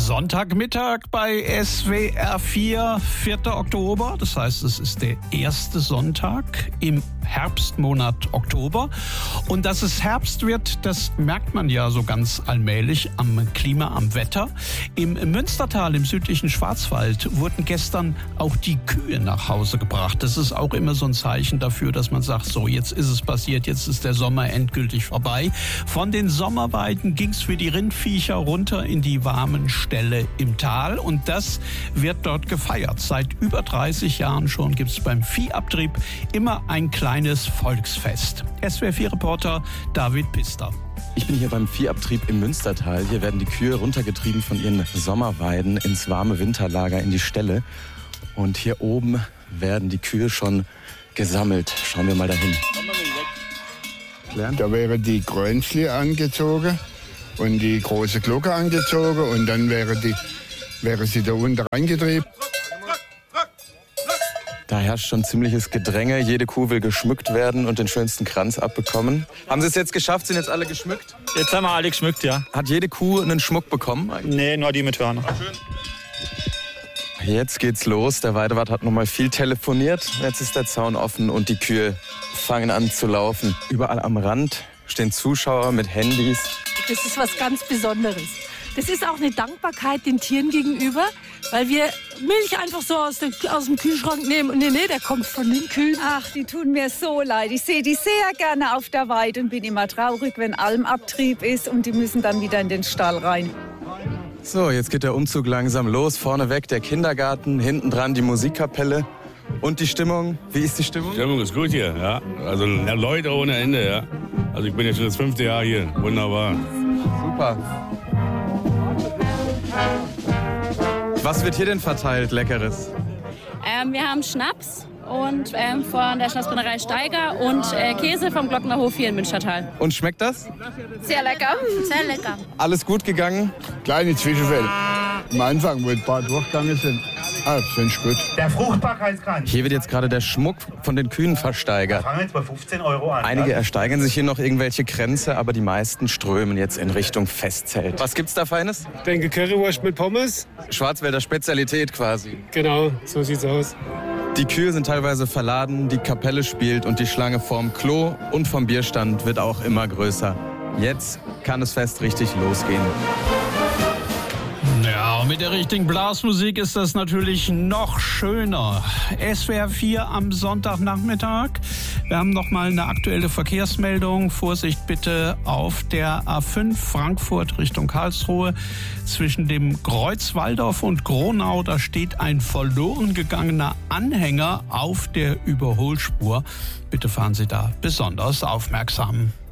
Sonntagmittag bei SWR 4, 4. Oktober. Das heißt, es ist der erste Sonntag im Herbstmonat Oktober. Und dass es Herbst wird, das merkt man ja so ganz allmählich am Klima, am Wetter. Im Münstertal, im südlichen Schwarzwald, wurden gestern auch die Kühe nach Hause gebracht. Das ist auch immer so ein Zeichen dafür, dass man sagt, so, jetzt ist es passiert, jetzt ist der Sommer endgültig vorbei. Von den Sommerweiden ging es für die Rindviecher runter in die warmen Ställe im Tal. Und das wird dort gefeiert. Seit über 30 Jahren schon gibt es beim Viehabtrieb immer ein kleines Volksfest. SWR4-Reporter David Pister. Ich bin hier beim Viehabtrieb im Münstertal. Hier werden die Kühe runtergetrieben von ihren Sommerweiden ins warme Winterlager in die Ställe. Und hier oben werden die Kühe schon gesammelt. Schauen wir mal dahin. Da wäre die Krönzli angezogen und die große Glocke angezogen und dann wäre sie da unten reingetrieben. Da herrscht schon ziemliches Gedränge. Jede Kuh will geschmückt werden und den schönsten Kranz abbekommen. Haben Sie es jetzt geschafft? Sind jetzt alle geschmückt? Jetzt haben wir alle geschmückt, ja. Hat jede Kuh einen Schmuck bekommen? Nee, nur die mit Hörner. Jetzt geht's los. Der Weidewart hat noch mal viel telefoniert. Jetzt ist der Zaun offen und die Kühe fangen an zu laufen. Überall am Rand stehen Zuschauer mit Handys. Das ist was ganz Besonderes. Das ist auch eine Dankbarkeit den Tieren gegenüber, weil wir Milch einfach so aus dem Kühlschrank nehmen. Und nee, der kommt von den Kühen. Ach, die tun mir so leid. Ich sehe die sehr gerne auf der Weide und bin immer traurig, wenn Almabtrieb ist und die müssen dann wieder in den Stall rein. So, jetzt geht der Umzug langsam los. Vorneweg der Kindergarten, hinten dran die Musikkapelle. Und die Stimmung? Wie ist die Stimmung? Die Stimmung ist gut hier, ja. Also Leute ohne Ende, ja. Also ich bin jetzt schon das 5. Jahr hier. Wunderbar. Super. Was wird hier denn verteilt, Leckeres? Wir haben Schnaps und von der Schnapsbrennerei Steiger und Käse vom Glocknerhof hier in Münstertal. Und schmeckt das? Sehr lecker. Sehr lecker. Alles gut gegangen? Kleine Zwischenfälle. Am Anfang, wo ein paar durchgegangen sind, sind gut. Der Fruchtbarkeitskranz. Hier wird jetzt gerade der Schmuck von den Kühen versteigert. Wir fangen jetzt bei 15 € an. Einige ersteigern sich hier noch irgendwelche Kränze, aber die meisten strömen jetzt in Richtung Festzelt. Was gibt's da Feines? Ich denke Currywurst mit Pommes. Schwarzwälder Spezialität quasi. Genau, so sieht's aus. Die Kühe sind teilweise verladen, die Kapelle spielt und die Schlange vorm Klo und vom Bierstand wird auch immer größer. Jetzt kann das Fest richtig losgehen. Ja, und mit der richtigen Blasmusik ist das natürlich noch schöner. SWR 4 am Sonntagnachmittag. Wir haben noch mal eine aktuelle Verkehrsmeldung. Vorsicht bitte auf der A5 Frankfurt Richtung Karlsruhe. Zwischen dem Kreuzwaldorf und Gronau, da steht ein verloren gegangener Anhänger auf der Überholspur. Bitte fahren Sie da besonders aufmerksam.